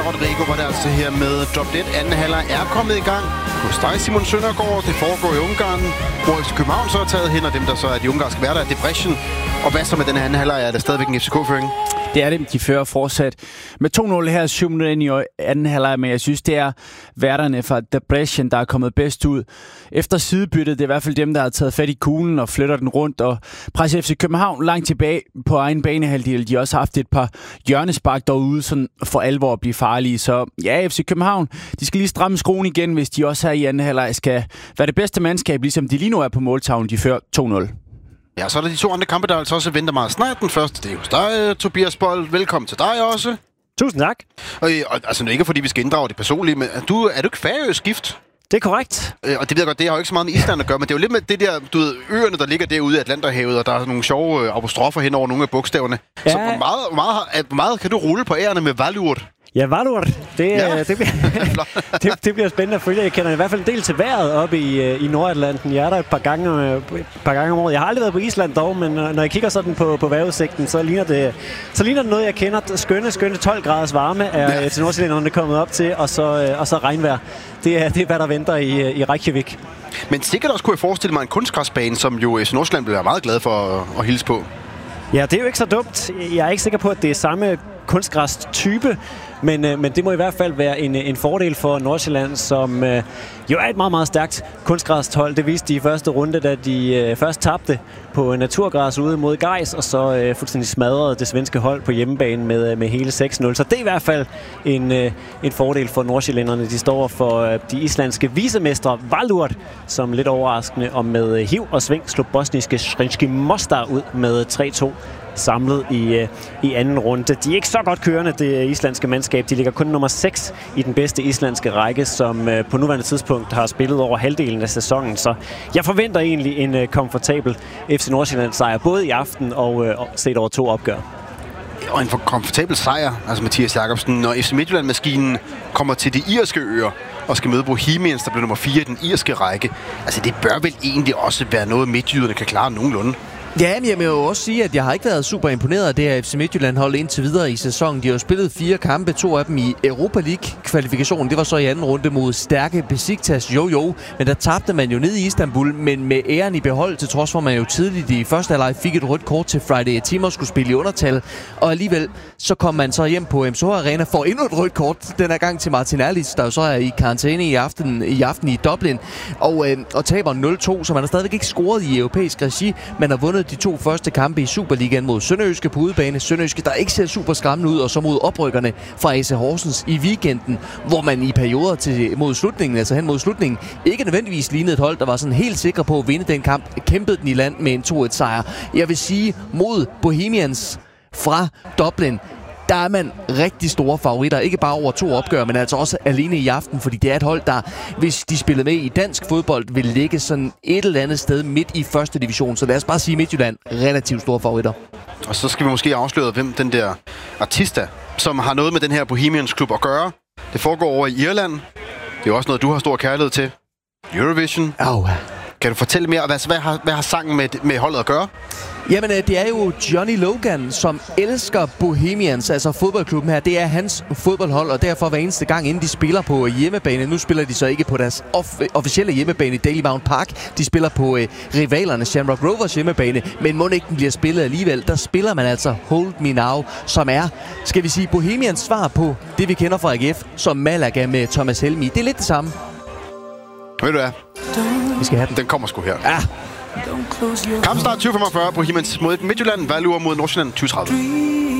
Rodrigo var der altså her med Drop Dead. Anden halvleg er kommet i gang hos dig, Simon Søndergaard. Det foregår i Ungarn, hvor FC København så er taget hen, og dem, der så er de ungarske værter, er Debrecen. Og hvad så med den her anden halvleg? Er der stadigvæk en FCK-føring? Det er det, de fører fortsat med 2-0 her, 7 minutter ind i anden halvleg, men jeg synes, det er værterne fra Debrecen, der er kommet bedst ud. Efter sidebyttet, det er i hvert fald dem, der har taget fat i kuglen og flytter den rundt, og presser FC København langt tilbage på egen banehalvdel. De har også haft et par hjørnespark derude, sådan for alvor at blive farlige. Så ja, FC København, de skal lige stramme skruen igen, hvis de også her i anden halvleg skal være det bedste mandskab, ligesom de lige nu er på måltavlen. De fører 2-0. Ja, så er der de to andre kampe, der altså også venter meget snart. Den første, det er hos dig, Tobias Bold. Velkommen til dig også. Tusind tak. Og altså, ikke fordi vi skal inddrage det personlige, men er du ikke færøsk gift? Det er korrekt. Og det ved jeg godt, det har jo ikke så meget med Island at gøre, men det er jo lidt med det der, du ved, øerne, der ligger derude i Atlanterhavet, og der er nogle sjove apostrofer hen over nogle af bogstaverne. Ja. Så hvor meget kan du rulle på ærerne med Valur? Ja, Valur. Det bliver spændende at følge. Jeg kender i hvert fald en del til vejret oppe i Nordatlanten. Jeg er der et par gange om året. Jeg har aldrig været på Island dog, men når jeg kigger sådan på vejrudsigten, så ligner det noget, jeg kender. Skønne 12 graders varme er til nordsjællænderne kommet op til, og så regnvejr. Det er, hvad der venter i Reykjavik. Men sikkert også kunne jeg forestille mig en kunstgræsbane, som jo FC Nordsjælland bliver meget glad for at hilse på. Ja, det er jo ikke så dumt. Jeg er ikke sikker på, at det er samme kunstgræs-type, men det må i hvert fald være en fordel for Nordsjælland, som jo er et meget, meget stærkt kunstgræshold. Det viste de i første runde, da de først tabte på naturgræs ude mod Gais, og så fuldstændig smadrede det svenske hold på hjemmebane med hele 6-0. Så det er i hvert fald en fordel for nordsjællænderne. De står for de islandske visemestre Valur, som lidt overraskende og med hiv og sving slog bosniske Sremski Mostar ud med 3-2. Samlet i anden runde. De er ikke så godt kørende, det islandske mandskab. De ligger kun nummer 6 i den bedste islandske række, som på nuværende tidspunkt har spillet over halvdelen af sæsonen. Så jeg forventer egentlig en komfortabel FC Nordsjælland sejr, både i aften og set over 2 opgør. Og en komfortabel sejr, altså Mathias Jacobsen, når FC Midtjylland-maskinen kommer til de irske øer og skal møde Bohemians, der bliver nummer 4 i den irske række. Altså det bør vel egentlig også være noget, midtjyderne kan klare nogenlunde. Ja, men jeg vil jo også sige, at jeg har ikke været super imponeret af det her FC Midtjylland-hold indtil videre i sæsonen. De har jo spillet 4 kampe, 2 af dem i Europa League-kvalifikationen. Det var så i anden runde mod stærke Besiktas. Men der tabte man jo ned i Istanbul, men med æren i behold, til trods for, at man jo tidligt i første halvleg fik et rødt kort til Friday Timor skulle spille i undertal. Og alligevel, så kom man så hjem på MSH Arena for endnu et rødt kort, den her gang til Martin Erlitz, der jo så er i karantæne i aften i Dublin. Og taber 0-2, så man har stadigvæk ikke scoret i europæisk regi. Man har vundet de 2 første kampe i Superligaen mod Sønderjyske på udebane. Sønderjyske, der ikke ser super skræmmende ud, og så mod oprykkerne fra AC Horsens i weekenden, hvor man i perioder mod slutningen, ikke nødvendigvis lignede et hold, der var sådan helt sikre på at vinde den kamp, kæmpede den i land med en 2-1 sejr. Jeg vil sige, mod Bohemians fra Dublin, der er man rigtig store favoritter. Ikke bare over 2 opgør, men altså også alene i aften, fordi det er et hold, der, hvis de spillede med i dansk fodbold, vil ligge sådan et eller andet sted midt i første division. Så lad os bare sige Midtjylland, relativt store favoritter. Og så skal vi måske afsløre, hvem den der artista, som har noget med den her Bohemians klub at gøre. Det foregår over i Irland. Det er jo også noget, du har stor kærlighed til. Eurovision. Kan du fortælle mere? Hvad har sangen med holdet at gøre? Jamen, det er jo Johnny Logan, som elsker Bohemians, altså fodboldklubben her. Det er hans fodboldhold, og derfor hver eneste gang, inden de spiller på hjemmebane. Nu spiller de så ikke på deres officielle hjemmebane i Daily Mount Park. De spiller på rivalerne Shamrock Rovers hjemmebane, men må ikke den bliver spillet alligevel. Der spiller man altså Hold Me Now, som er, skal vi sige, Bohemians svar på det, vi kender fra AGF, som Malaga med Thomas Helmi. Det er lidt det samme. Ved du hvad? Vi skal have den. Den kommer sgu her. Ja. Kampstart 20:45 på Bohemians mod Midtjylland, Valur mod Nordsjælland 20:30.